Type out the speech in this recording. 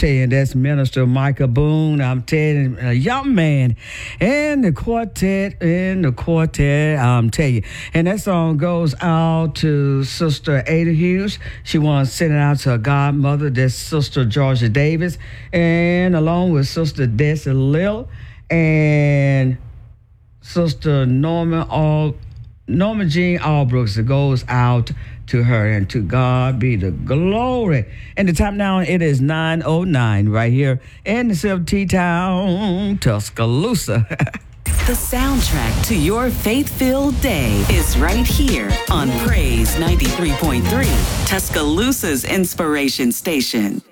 tell you, that's Minister Micah Boone. I'm telling you, a young man in the quartet, I'm telling you. And that song goes out to Sister Ada Hughes. She wants to send it out to her godmother, that's Sister Georgia Davis, and along with Sister Desi Lil and Sister Norma Jean Albrooks. It goes out to her, and to God be the glory. And the time now, it is 9:09 right here in the city of T-Town, Tuscaloosa. The soundtrack to your faith-filled day is right here on Praise 93.3, Tuscaloosa's inspiration station.